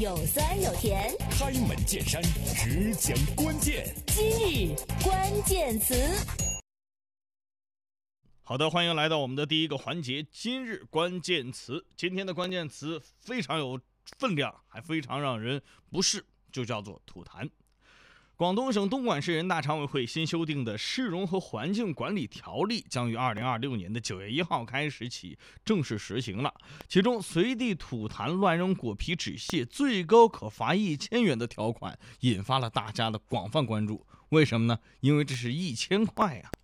有酸有甜， 开门见山，只讲关键。 今日关键词。 好的，欢迎来到我们的第一个环节，今日关键词。今天的关键词非常有分量，还非常让人不适，就叫做吐痰。广东省东莞市人大常委会新修订的《市容和环境管理条例》将于2026年的9月1号开始起正式实行了。其中，随地吐痰、乱扔果皮、纸屑，最高可罚1000元的条款，引发了大家的广泛关注。为什么呢？因为这是1000块啊！